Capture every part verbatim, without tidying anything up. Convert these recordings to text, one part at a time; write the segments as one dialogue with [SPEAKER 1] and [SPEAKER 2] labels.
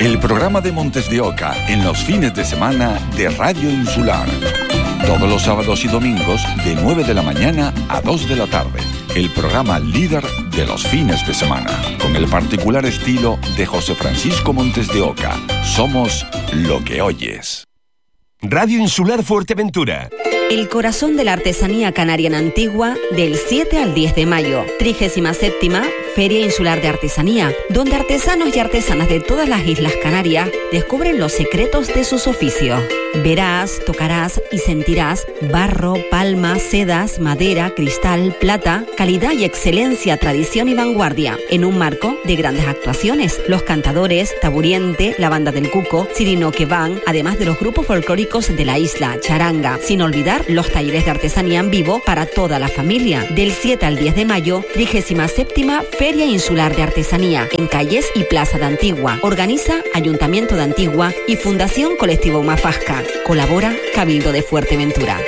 [SPEAKER 1] el programa de Montes de Oca en los fines de semana de Radio Insular. Todos los sábados y domingos de nueve de la mañana a dos de la tarde. El programa líder de los fines de semana, con el particular estilo de José Francisco Montes de Oca. Somos lo que oyes.
[SPEAKER 2] Radio Insular Fuerteventura.
[SPEAKER 3] El corazón de la artesanía canaria en Antigua, del siete al diez de mayo, trigésima séptima Feria Insular de Artesanía, donde artesanos y artesanas de todas las Islas Canarias descubren los secretos de sus oficios. Verás, tocarás y sentirás barro, palma, sedas, madera, cristal, plata, calidad y excelencia, tradición y vanguardia, en un marco de grandes actuaciones. Los cantadores, Taburiente, la Banda del Cuco, Cirino que van, además de los grupos folclóricos de la isla, charanga, sin olvidar los talleres de artesanía en vivo para toda la familia. Del siete al diez de mayo, trigésima séptima Feria Insular de Artesanía, en calles y Plaza de Antigua. Organiza Ayuntamiento de Antigua y Fundación Colectivo Mafasca. Colabora Cabildo de Fuerteventura.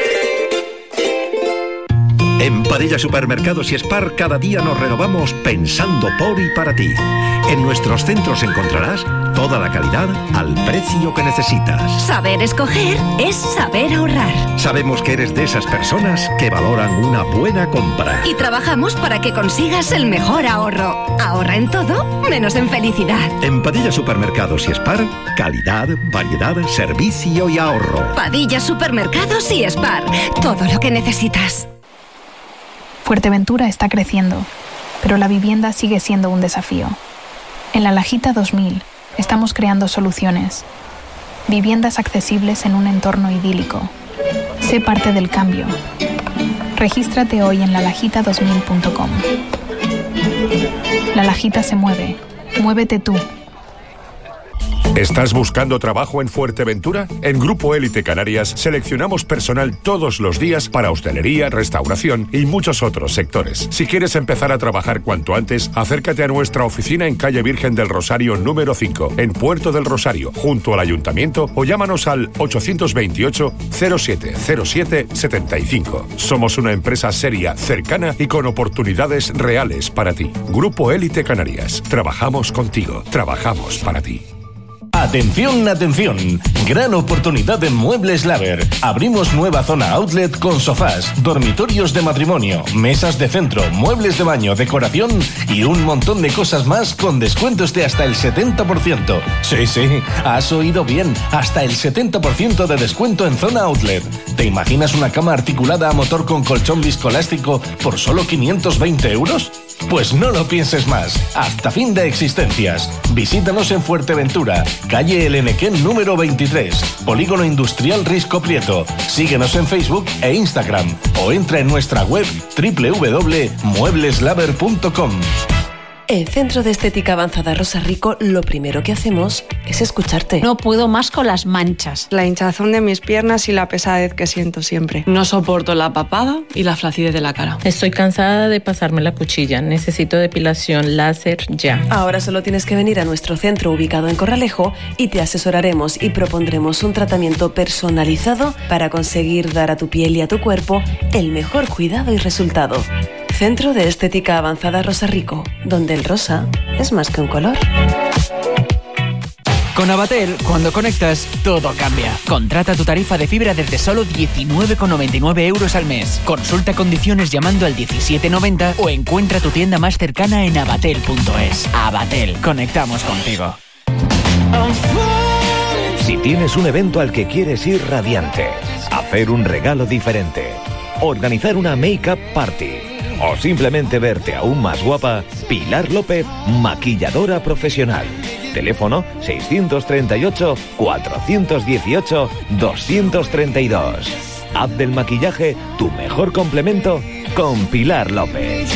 [SPEAKER 4] En Padilla Supermercados y Spar cada día nos renovamos pensando por y para ti. En nuestros centros encontrarás toda la calidad al precio que necesitas.
[SPEAKER 5] Saber escoger es saber ahorrar.
[SPEAKER 4] Sabemos que eres de esas personas que valoran una buena compra.
[SPEAKER 5] Y trabajamos para que consigas el mejor ahorro. Ahorra en todo, menos en felicidad.
[SPEAKER 4] En Padilla Supermercados y Spar, calidad, variedad, servicio y ahorro.
[SPEAKER 5] Padilla Supermercados y Spar, todo lo que necesitas.
[SPEAKER 6] Fuerteventura está creciendo, pero la vivienda sigue siendo un desafío. En la Lajita dos mil estamos creando soluciones. Viviendas accesibles en un entorno idílico. Sé parte del cambio. Regístrate hoy en la lajita dos mil punto com. La Lajita se mueve. Muévete tú.
[SPEAKER 7] ¿Estás buscando trabajo en Fuerteventura? En Grupo Élite Canarias seleccionamos personal todos los días para hostelería, restauración y muchos otros sectores. Si quieres empezar a trabajar cuanto antes, acércate a nuestra oficina en calle Virgen del Rosario número cinco, en Puerto del Rosario, junto al Ayuntamiento, o llámanos al ochocientos veintiocho cero siete cero siete setenta y cinco. Somos una empresa seria, cercana y con oportunidades reales para ti. Grupo Élite Canarias. Trabajamos contigo. Trabajamos para ti.
[SPEAKER 8] Atención, atención, gran oportunidad en Muebles Laver. Abrimos nueva zona outlet con sofás, dormitorios de matrimonio, mesas de centro, muebles de baño, decoración y un montón de cosas más con descuentos de hasta el setenta por ciento. Sí, sí, has oído bien, hasta el setenta por ciento de descuento en zona outlet. ¿Te imaginas una cama articulada a motor con colchón viscoelástico por solo quinientos veinte euros? Pues no lo pienses más, hasta fin de existencias. Visítanos en Fuerteventura, calle El Enequén número veintitrés, Polígono Industrial Risco Prieto. Síguenos en Facebook e Instagram o entra en nuestra web doble u doble u doble u punto muebleslaver punto com.
[SPEAKER 9] En Centro de Estética Avanzada Rosa Rico, lo primero que hacemos es escucharte.
[SPEAKER 10] No puedo más con las manchas,
[SPEAKER 11] la hinchazón de mis piernas y la pesadez que siento siempre.
[SPEAKER 12] No soporto la papada y la flacidez de la cara.
[SPEAKER 13] Estoy cansada de pasarme la cuchilla. Necesito depilación láser ya.
[SPEAKER 9] Ahora solo tienes que venir a nuestro centro ubicado en Corralejo y te asesoraremos y propondremos un tratamiento personalizado para conseguir dar a tu piel y a tu cuerpo el mejor cuidado y resultado. Centro de Estética Avanzada Rosa Rico, donde el rosa es más que un color.
[SPEAKER 14] Con Abatel, cuando conectas, todo cambia. Contrata tu tarifa de fibra desde solo diecinueve con noventa y nueve euros al mes. Consulta condiciones llamando al diecisiete noventa o encuentra tu tienda más cercana en abatel punto es. Abatel, conectamos contigo.
[SPEAKER 15] Si tienes un evento al que quieres ir radiante, hacer un regalo diferente, organizar una make-up party o simplemente verte aún más guapa, Pilar López, maquilladora profesional. Teléfono seiscientos treinta y ocho, cuatrocientos dieciocho, doscientos treinta y dos. Haz del maquillaje tu mejor complemento con Pilar López.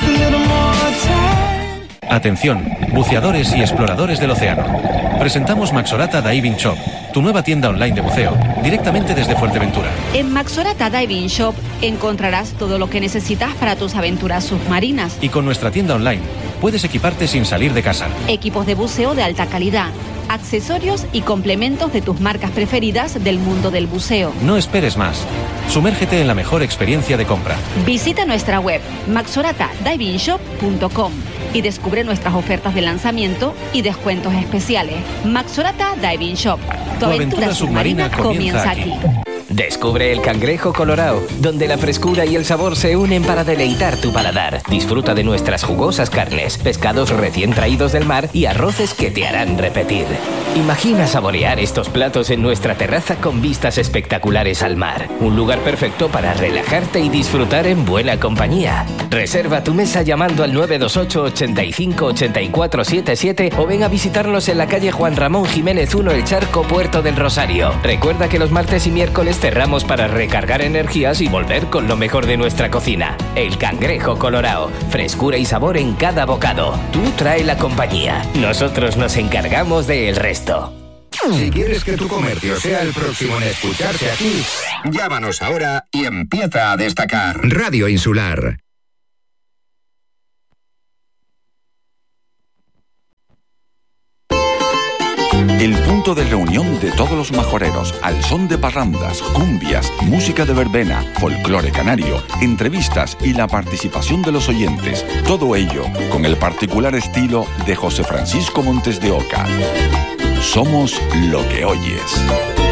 [SPEAKER 16] Atención, buceadores y exploradores del océano. Presentamos Maxorata Diving Shop, tu nueva tienda online de buceo, directamente desde Fuerteventura.
[SPEAKER 3] En Maxorata Diving Shop encontrarás todo lo que necesitas para tus aventuras submarinas.
[SPEAKER 16] Y con nuestra tienda online puedes equiparte sin salir de casa.
[SPEAKER 3] Equipos de buceo de alta calidad, accesorios y complementos de tus marcas preferidas del mundo del buceo.
[SPEAKER 16] No esperes más. Sumérgete en la mejor experiencia de compra.
[SPEAKER 3] Visita nuestra web maxorata diving shop punto com y descubre nuestras ofertas de lanzamiento y descuentos especiales. Maxorata Diving Shop. Tu aventura submarina comienza aquí.
[SPEAKER 17] Descubre el Cangrejo Colorao, donde la frescura y el sabor se unen para deleitar tu paladar. Disfruta de nuestras jugosas carnes, pescados recién traídos del mar y arroces que te harán repetir. Imagina saborear estos platos en nuestra terraza con vistas espectaculares al mar. Un lugar perfecto para relajarte y disfrutar en buena compañía. Reserva tu mesa llamando al nueve dos ocho, ochenta y cinco, ochenta y cuatro setenta y siete o ven a visitarnos en la calle Juan Ramón Jiménez uno, El Charco, Puerto del Rosario. Recuerda que los martes y miércoles cerramos para recargar energías y volver con lo mejor de nuestra cocina. El Cangrejo Colorao. Frescura y sabor en cada bocado. Tú trae la compañía. Nosotros nos encargamos del resto.
[SPEAKER 18] Si quieres que tu comercio sea el próximo en escucharse aquí, llámanos ahora y empieza a destacar. Radio Insular.
[SPEAKER 1] El punto de reunión de todos los majoreros, al son de parrandas, cumbias, música de verbena, folclore canario, entrevistas y la participación de los oyentes. Todo ello con el particular estilo de José Francisco Montes de Oca. Somos lo que oyes.